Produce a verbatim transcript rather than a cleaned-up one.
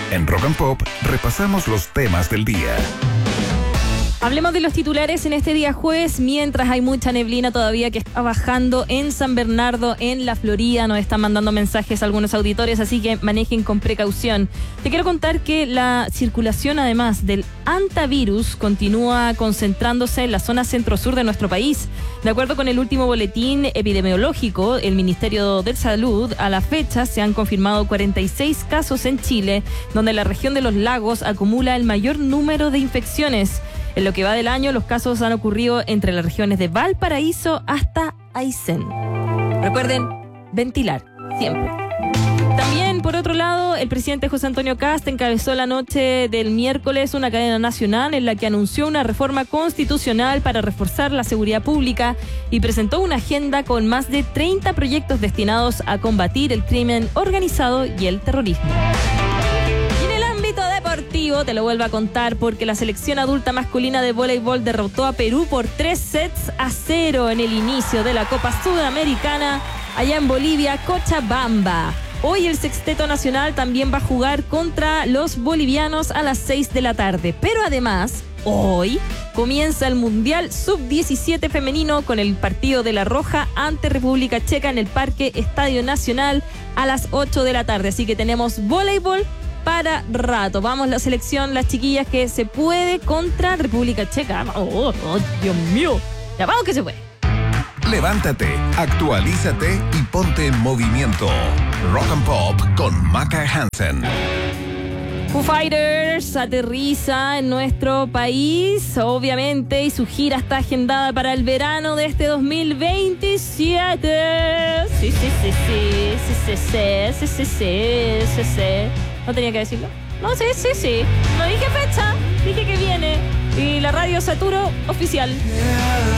En Rock and Pop repasamos los temas del día. Hablemos de los titulares en este día jueves, mientras hay mucha neblina todavía que está bajando en San Bernardo, en la Florida. Nos están mandando mensajes algunos auditores, así que manejen con precaución. Te quiero contar que la circulación, además del hantavirus, continúa concentrándose en la zona centro-sur de nuestro país. De acuerdo con el último boletín epidemiológico, el Ministerio de Salud, a la fecha se han confirmado cuarenta y seis casos en Chile, donde la región de los lagos acumula el mayor número de infecciones. En lo que va del año, los casos han ocurrido entre las regiones de Valparaíso hasta Aysén. Recuerden, ventilar, siempre. También, por otro lado, el presidente José Antonio Kast encabezó la noche del miércoles una cadena nacional en la que anunció una reforma constitucional para reforzar la seguridad pública y presentó una agenda con más de treinta proyectos destinados a combatir el crimen organizado y el terrorismo. Deportivo, te lo vuelvo a contar porque la selección adulta masculina de voleibol derrotó a Perú por tres sets a cero en el inicio de la Copa Sudamericana allá en Bolivia, Cochabamba. Hoy el sexteto nacional también va a jugar contra los bolivianos a las seis de la tarde, pero además hoy comienza el Mundial sub diecisiete femenino con el partido de La Roja ante República Checa en el Parque Estadio Nacional a las ocho de la tarde, así que tenemos voleibol para rato. Vamos la selección, las chiquillas que se puede contra República Checa. Oh, oh, Dios mío. Ya vamos que se puede. Levántate, actualízate y ponte en movimiento. Rock and Pop con Maca Hansen. Foo Fighters aterriza en nuestro país, obviamente, y su gira está agendada para el verano de este dos mil veintisiete. Sí, sí, sí, sí, sí, sí, sí, sí, sí, sí, sí, sí. ¿No tenía que decirlo? No, sí, sí, sí. No dije fecha, dije que viene. Y la radio Saturo oficial.